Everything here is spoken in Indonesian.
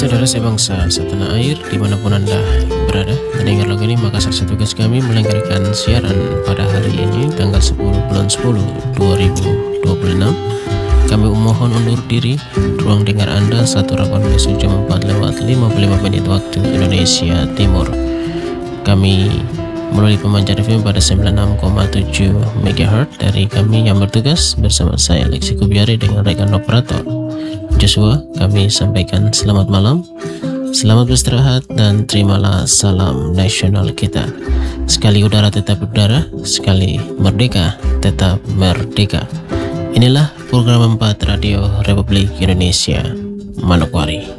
Saudara sebangsa setanah air dimanapun Anda berada, mendengar lagu ini maka salah satu tugas kami melenggarkan siaran pada hari ini tanggal 10 bulan 10 2026. Kami mohon undur diri. Ruang dengar Anda 118 jam 4 lewat 55 menit waktu Indonesia Timur. Kami melalui pemancar FM pada 96,7 MHz dari kami yang bertugas bersama saya Lexi Kubiari dengan rekan operator Joshua. Kami sampaikan selamat malam, selamat beristirahat, dan terimalah salam nasional kita. Sekali udara tetap udara, sekali merdeka tetap merdeka. Inilah program 4 Radio Republik Indonesia, Manokwari.